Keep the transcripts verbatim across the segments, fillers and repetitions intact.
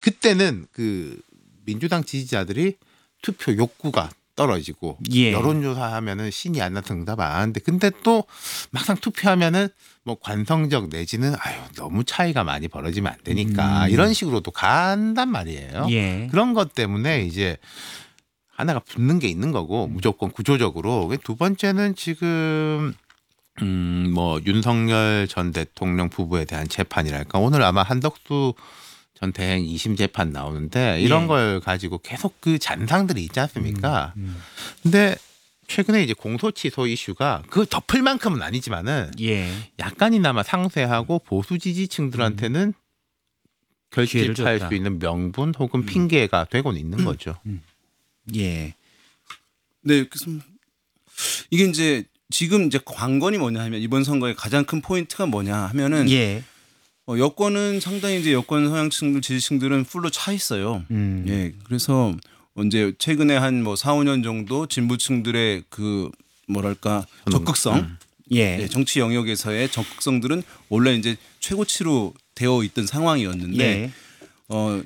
그때는 그 민주당 지지자들이 투표 욕구가 떨어지고 예. 여론조사하면은 신이 안 나서 응답 안 하는데 근데 또 막상 투표하면은 뭐 관성적 내지는 아유 너무 차이가 많이 벌어지면 안 되니까 음. 이런 식으로도 간단 말이에요. 예. 그런 것 때문에 이제 하나가 붙는 게 있는 거고 무조건 구조적으로. 두 번째는 지금 음, 뭐 윤석열 전 대통령 부부에 대한 재판이랄까 오늘 아마 한덕수 전 대행 이심 재판 나오는데 이런 예. 걸 가지고 계속 그 잔상들이 있지 않습니까? 음, 음. 근데 최근에 이제 공소취소 이슈가 그 덮을 만큼은 아니지만은 예. 약간이나마 상쇄하고 보수 지지층들한테는 기회를 결집할 줬다. 수 있는 명분 혹은 핑계가 되고는 있는 거죠. 예. 네, 그래서 이게 이제 지금 이제 관건이 뭐냐 하면 이번 선거의 가장 큰 포인트가 뭐냐 하면은 예. 어, 여권은 상당히 이제 여권 성향층들 지지층들은 풀로 차 있어요. 음. 예, 그래서 언제 최근에 한 뭐 사, 오 년 정도 진보층들의 그 뭐랄까 적극성, 음. 예. 예, 정치 영역에서의 적극성들은 원래 이제 최고치로 되어 있던 상황이었는데 예. 어,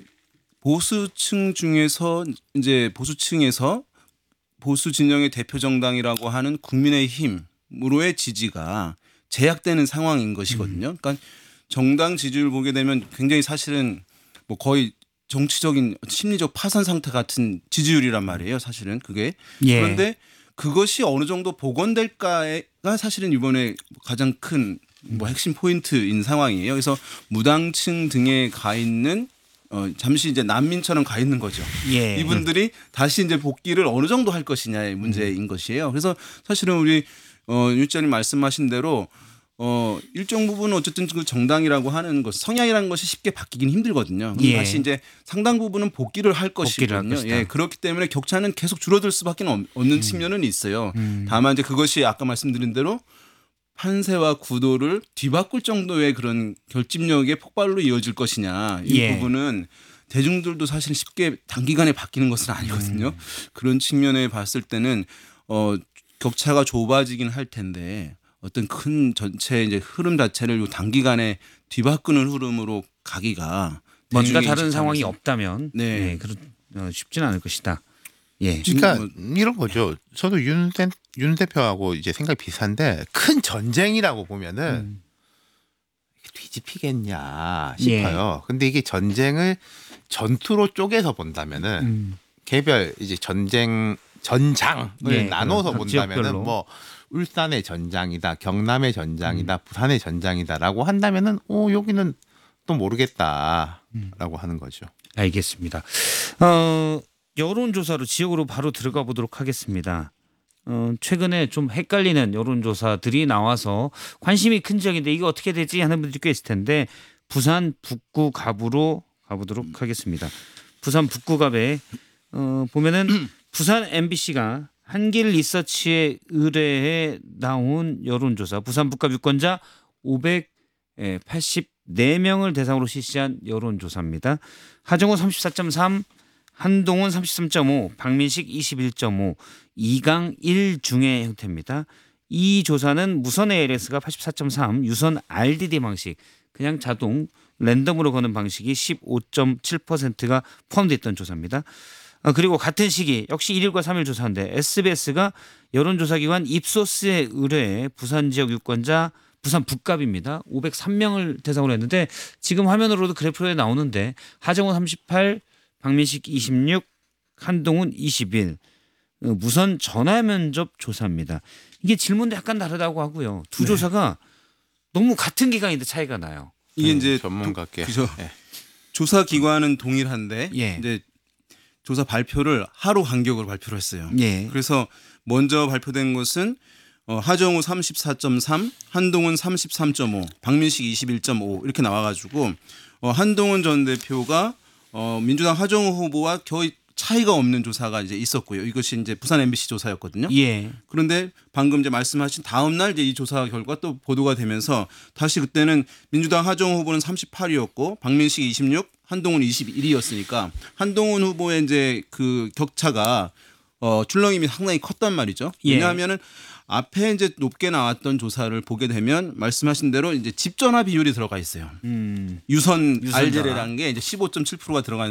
보수층 중에서 이제 보수층에서 보수 진영의 대표 정당이라고 하는 국민의힘으로의 지지가 제약되는 상황인 것이거든요. 그러니까 정당 지지율 보게 되면 굉장히 사실은 뭐 거의 정치적인 심리적 파산 상태 같은 지지율이란 말이에요. 사실은 그게. 예. 그런데 그것이 어느 정도 복원될까가 사실은 이번에 가장 큰 뭐 핵심 포인트인 상황이에요. 그래서 무당층 등에 가 있는 어 잠시 이제 난민처럼 가 있는 거죠. 예. 이분들이 다시 이제 복귀를 어느 정도 할 것이냐의 문제인 것이에요. 그래서 사실은 우리 어, 유 기자님 말씀하신 대로 어, 일정 부분은 어쨌든 그 정당이라고 하는 것, 성향이라는 것이 쉽게 바뀌긴 힘들거든요. 예. 다시 이제 상당 부분은 복귀를 할 복귀를 할 것이거든요. 것이다. 예, 그렇기 때문에 격차는 계속 줄어들 수밖에 없는 음. 측면은 있어요. 음. 다만 이제 그것이 아까 말씀드린 대로 판세와 구도를 뒤바꿀 정도의 그런 결집력의 폭발로 이어질 것이냐 이 예. 부분은 대중들도 사실 쉽게 단기간에 바뀌는 것은 아니거든요. 음. 그런 측면에 봤을 때는 어, 격차가 좁아지긴 할 텐데 어떤 큰 전체 이제 흐름 자체를 단기간에 뒤바꾸는 흐름으로 가기가 뭔가 대중의 다른 인식 상황이 안에서 없다면 네. 네. 그렇 어, 쉽지는 않을 것이다. 예. 그러니까 이런 거죠. 저도 윤, 대, 윤 대표하고 이제 생각이 비슷한데 큰 전쟁이라고 보면은 음. 뒤집히겠냐 싶어요. 근데 이게 전쟁을 전투로 쪼개서 본다면은 음. 개별 이제 전쟁 전장을 예, 나눠서 각 본다면은 지역별로. 뭐 울산의 전장이다, 경남의 전장이다, 부산의 전장이다라고 한다면은 오 여기는 또 모르겠다라고 하는 거죠. 알겠습니다. 어, 여론조사로 지역으로 바로 들어가 보도록 하겠습니다. 어, 최근에 좀 헷갈리는 여론조사들이 나와서 관심이 큰 지역인데 이거 어떻게 되지 하는 분들이 꽤 있을 텐데 부산 북구 갑으로 가보도록 하겠습니다. 부산 북구갑에 어, 보면은 부산 엠비씨가 한길 리서치에 의뢰해 나온 여론조사 부산 북갑 유권자 오백팔십사 명을 대상으로 실시한 여론조사입니다. 하정우 삼십사 점 삼, 한동훈 삼십삼 점 오, 박민식 이십일 점 오, 이강 일 중의 형태입니다. 이 조사는 무선 에이엘에스가 팔십사 점 삼, 유선 알디디 방식 그냥 자동 랜덤으로 거는 방식이 십오 점 칠 퍼센트가 포함되어 있던 조사입니다. 그리고 같은 시기 역시 일 일과 삼 일 조사인데 에스비에스가 여론조사기관 입소스에 의뢰해 부산 지역 유권자 부산 북갑입니다. 오백삼 명을 대상으로 했는데 지금 화면으로도 그래프에 나오는데 하정우 삼십팔, 박민식 이십육, 한동훈 이십일 무선 전화 면접 조사입니다. 이게 질문도 약간 다르다고 하고요. 두 네. 조사가 너무 같은 기간인데 차이가 나요. 이게 음, 이제 전문가께 그죠. 예. 조사 기관은 동일한데 예. 이제 조사 발표를 하루 간격으로 발표를 했어요. 예. 그래서 먼저 발표된 것은 어, 하정우 삼십사 점 삼, 한동훈 삼십삼 점 오, 박민식 이십일 점 오 이렇게 나와가지고 어, 한동훈 전 대표가 어, 민주당 하정우 후보와 거의 차이가 없는 조사가 이제 있었고요. 이것이 이제 부산 엠비씨 조사였거든요. 예. 그런데 방금 이제 말씀하신 다음 날 이제 이 조사 결과 또 보도가 되면서 다시 그때는 민주당 하정우 후보는 삼십팔이었고 박민식 이십육, 한동훈 이십일이었으니까 한동훈 후보의 이제 그 격차가 어, 출렁임이 상당히 컸단 말이죠. 예. 왜냐하면은 앞에 이제 높게 나왔던 조사를 보게 되면 말씀하신 대로 이제 집 전화 비율이 들어가 있어요. 음. 유선 유선 알제레라는 게 이제 십오 점 칠 퍼센트가 들어가